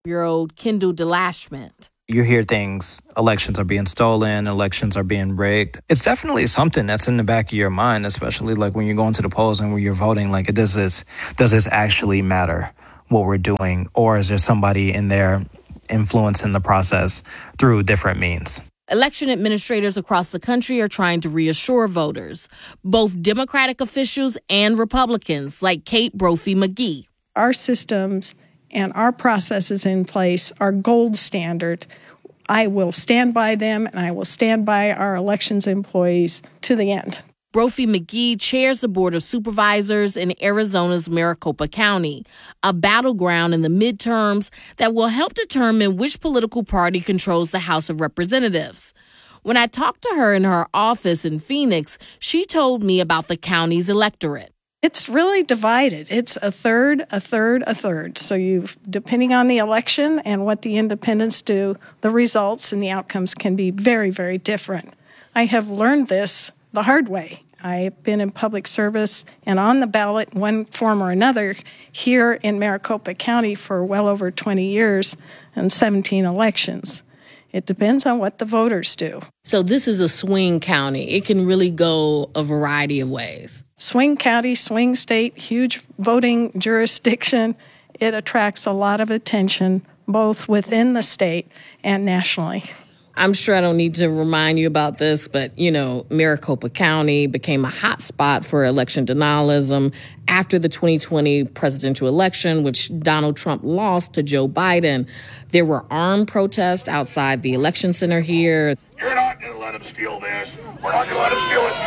Bureau Kendall DeLashment. You hear things, elections are being stolen, elections are being rigged. It's definitely something that's in the back of your mind, especially like when you're going to the polls and when you're voting, like, does this actually matter what we're doing? Or is there somebody in there influencing the process through different means? Election administrators across the country are trying to reassure voters, both Democratic officials and Republicans, like Kate Brophy-McGee. Our systems and our processes in place are gold standard. I will stand by them, and I will stand by our elections employees to the end. Brophy-McGee chairs the Board of Supervisors in Arizona's Maricopa County, a battleground in the midterms that will help determine which political party controls the House of Representatives. When I talked to her in her office in Phoenix, she told me about the county's electorate. It's really divided. It's a third, a third, a third. So depending on the election and what the independents do, the results and the outcomes can be very, very different. I have learned this the hard way. I've been in public service and on the ballot in one form or another here in Maricopa County for well over 20 years and 17 elections. It depends on what the voters do. So this is a swing county. It can really go a variety of ways. Swing county, swing state, huge voting jurisdiction. It attracts a lot of attention both within the state and nationally. I'm sure I don't need to remind you about this, but, Maricopa County became a hot spot for election denialism after the 2020 presidential election, which Donald Trump lost to Joe Biden. There were armed protests outside the election center here. You're not going to let them steal this. We're not going to let them steal it in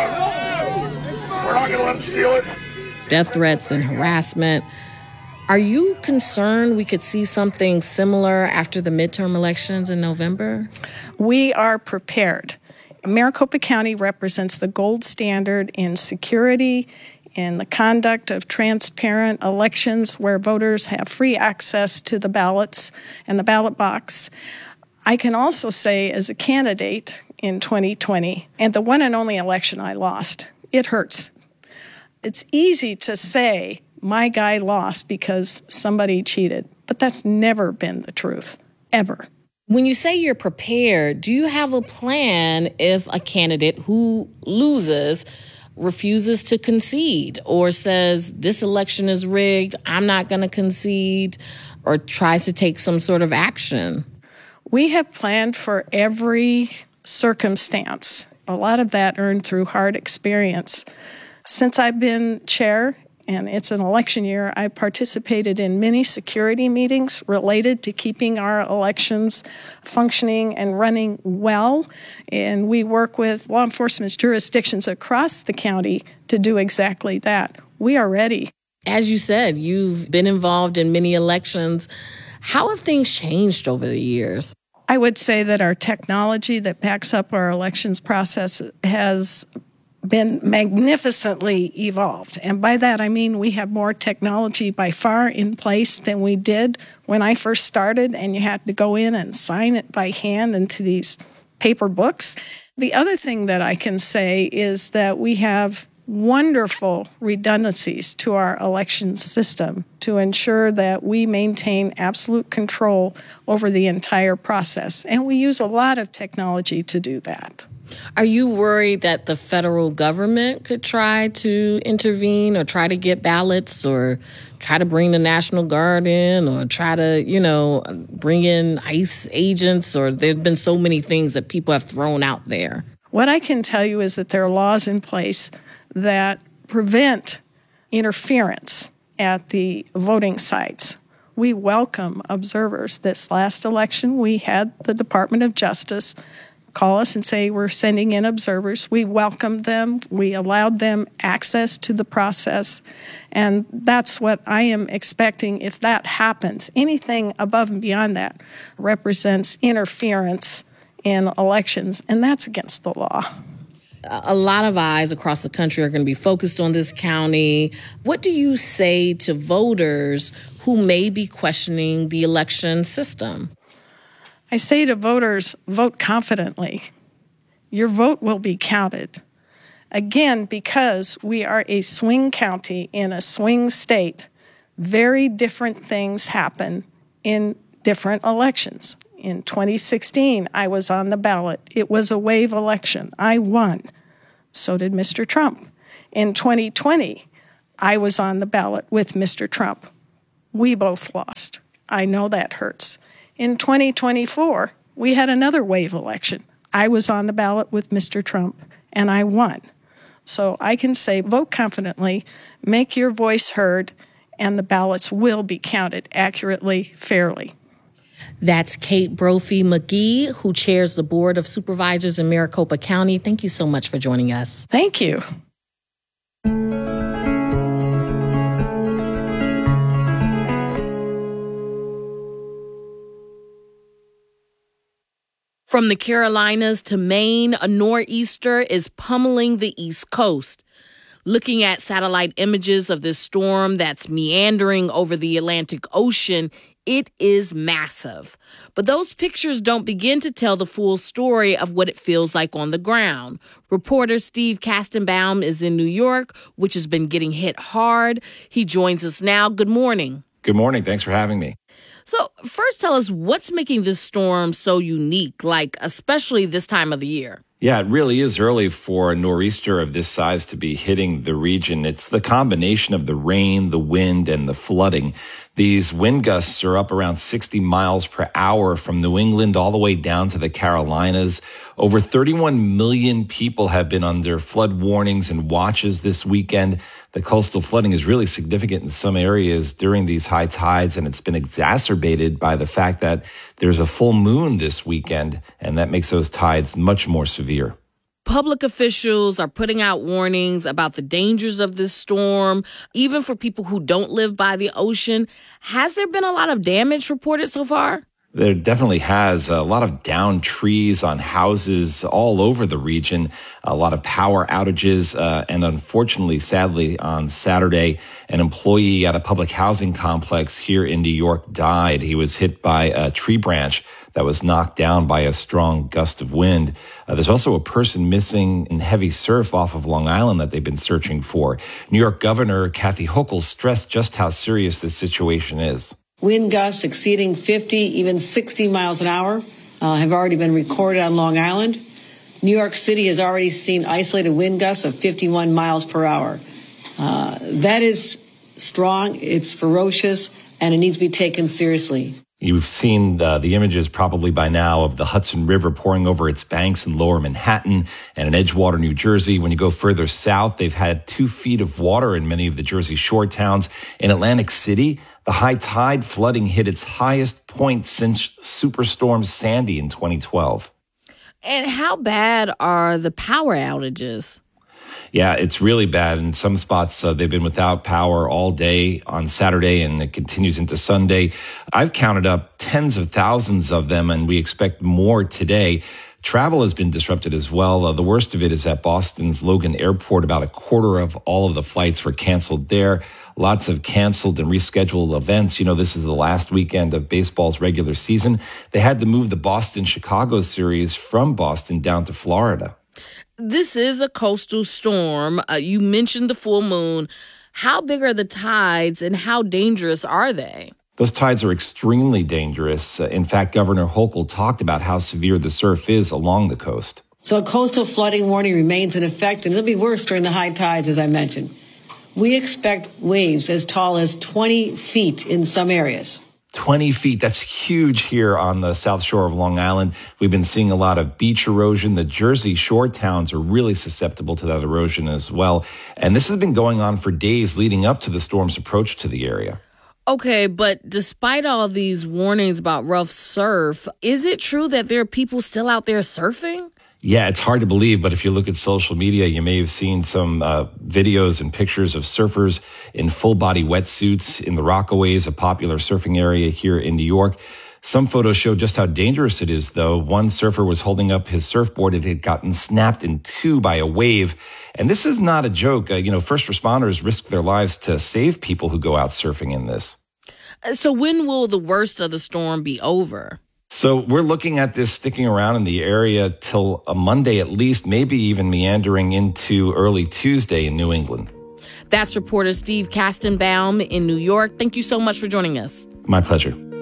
Georgia. We're not going to let them steal it. Death threats and harassment. Are you concerned we could see something similar after the midterm elections in November? We are prepared. Maricopa County represents the gold standard in security, in the conduct of transparent elections where voters have free access to the ballots and the ballot box. I can also say, as a candidate in 2020, and the one and only election I lost, it hurts. It's easy to say, my guy lost because somebody cheated. But that's never been the truth, ever. When you say you're prepared, do you have a plan if a candidate who loses refuses to concede or says this election is rigged, I'm not going to concede, or tries to take some sort of action? We have planned for every circumstance. A lot of that earned through hard experience. Since I've been chair, and it's an election year, I participated in many security meetings related to keeping our elections functioning and running well. And we work with law enforcement jurisdictions across the county to do exactly that. We are ready. As you said, you've been involved in many elections. How have things changed over the years? I would say that our technology that backs up our elections process has been magnificently evolved. And by that, I mean we have more technology by far in place than we did when I first started, and you had to go in and sign it by hand into these paper books. The other thing that I can say is that we have wonderful redundancies to our election system to ensure that we maintain absolute control over the entire process. And we use a lot of technology to do that. Are you worried that the federal government could try to intervene or try to get ballots or try to bring the National Guard in or try to, bring in ICE agents? Or there have been so many things that people have thrown out there. What I can tell you is that there are laws in place that prevent interference at the voting sites. We welcome observers. This last election, we had the Department of Justice call us and say, we're sending in observers. We welcomed them. We allowed them access to the process. And that's what I am expecting if that happens. Anything above and beyond that represents interference in elections, and that's against the law. A lot of eyes across the country are going to be focused on this county. What do you say to voters who may be questioning the election system? I say to voters, vote confidently. Your vote will be counted. Again, because we are a swing county in a swing state, very different things happen in different elections. In 2016, I was on the ballot. It was a wave election. I won. So did Mr. Trump. In 2020, I was on the ballot with Mr. Trump. We both lost. I know that hurts. In 2024, we had another wave election. I was on the ballot with Mr. Trump, and I won. So I can say, vote confidently, make your voice heard, and the ballots will be counted accurately, fairly. That's Kate Brophy-McGee, who chairs the Board of Supervisors in Maricopa County. Thank you so much for joining us. Thank you. From the Carolinas to Maine, a nor'easter is pummeling the East Coast. Looking at satellite images of this storm that's meandering over the Atlantic Ocean, it is massive. But those pictures don't begin to tell the full story of what it feels like on the ground. Reporter Steve Kastenbaum is in New York, which has been getting hit hard. He joins us now. Good morning. Good morning. Thanks for having me. So first, tell us what's making this storm so unique, like especially this time of the year. Yeah, it really is early for a nor'easter of this size to be hitting the region. It's the combination of the rain, the wind, and the flooding. These wind gusts are up around 60 miles per hour from New England all the way down to the Carolinas. Over 31 million people have been under flood warnings and watches this weekend. The coastal flooding is really significant in some areas during these high tides, and it's been exacerbated by the fact that there's a full moon this weekend, and that makes those tides much more severe. Public officials are putting out warnings about the dangers of this storm, even for people who don't live by the ocean. Has there been a lot of damage reported so far? There definitely has a lot of downed trees on houses all over the region, a lot of power outages, and unfortunately, sadly, on Saturday, an employee at a public housing complex here in New York died. He was hit by a tree branch that was knocked down by a strong gust of wind. There's also a person missing in heavy surf off of Long Island that they've been searching for. New York Governor Kathy Hochul stressed just how serious this situation is. Wind gusts exceeding 50, even 60 miles an hour have already been recorded on Long Island. New York City has already seen isolated wind gusts of 51 miles per hour. That is strong, it's ferocious, and it needs to be taken seriously. You've seen the images probably by now of the Hudson River pouring over its banks in lower Manhattan and in Edgewater, New Jersey. When you go further south, they've had 2 feet of water in many of the Jersey Shore towns. In Atlantic City, the high tide flooding hit its highest point since Superstorm Sandy in 2012. And how bad are the power outages? Yeah, it's really bad. In some spots, they've been without power all day on Saturday, and it continues into Sunday. I've counted up tens of thousands of them, and we expect more today. Travel has been disrupted as well. The worst of it is at Boston's Logan Airport. About a quarter of all of the flights were canceled there. Lots of canceled and rescheduled events. You know, this is the last weekend of baseball's regular season. They had to move the Boston-Chicago series from Boston down to Florida. This is a coastal storm. You mentioned the full moon. How big are the tides and how dangerous are they? Those tides are extremely dangerous. In fact, Governor Hochul talked about how severe the surf is along the coast. So a coastal flooding warning remains in effect, and it'll be worse during the high tides, as I mentioned. We expect waves as tall as 20 feet in some areas. 20 feet, that's huge here on the south shore of Long Island. We've been seeing a lot of beach erosion. The Jersey Shore towns are really susceptible to that erosion as well. And this has been going on for days leading up to the storm's approach to the area. Okay, but despite all these warnings about rough surf, is it true that there are people still out there surfing? Yeah, it's hard to believe, but if you look at social media, you may have seen some videos and pictures of surfers in full-body wetsuits in the Rockaways, a popular surfing area here in New York. Some photos show just how dangerous it is, though. One surfer was holding up his surfboard. It had gotten snapped in two by a wave. And this is not a joke. First responders risk their lives to save people who go out surfing in this. So when will the worst of the storm be over? So we're looking at this sticking around in the area till a Monday at least, maybe even meandering into early Tuesday in New England. That's reporter Steve Kastenbaum in New York. Thank you so much for joining us. My pleasure.